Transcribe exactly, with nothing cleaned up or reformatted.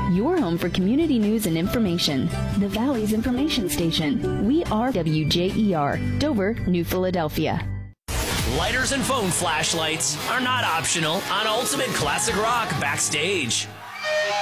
your home for community news and information. The Valley's information station. We are W J E R, Dover, New Philadelphia. Lighters and phone flashlights are not optional on Ultimate Classic Rock Backstage.